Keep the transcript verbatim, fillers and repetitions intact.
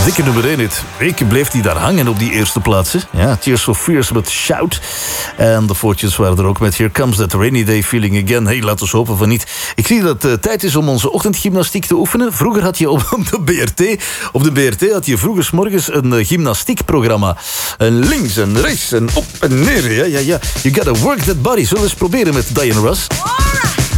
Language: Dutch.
dikke nummer één hit. Weken bleef hij daar hangen op die eerste plaatsen. Ja, Tears for Fears met Shout. En de Fortunes waren er ook met Here Comes That Rainy Day Feeling Again. Hey, laten we hopen van niet. Ik zie dat het tijd is om onze ochtendgymnastiek te oefenen. Vroeger had je op de B R T... Op de B R T had je vroeger 's morgens een uh, gymnastiekprogramma. En links en rechts en op en neer. Ja, ja, ja. You gotta work that body. Zullen we eens proberen met Diana Ross?